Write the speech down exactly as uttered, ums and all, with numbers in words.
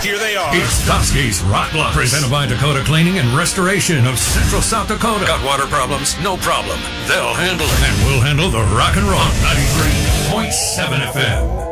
Here they are. It's Toski's Rock Blocks, presented by Dakota Cleaning and Restoration of Central South Dakota. Got water problems? No problem. They'll handle it. And we'll handle the rock and roll. ninety-three point seven F M.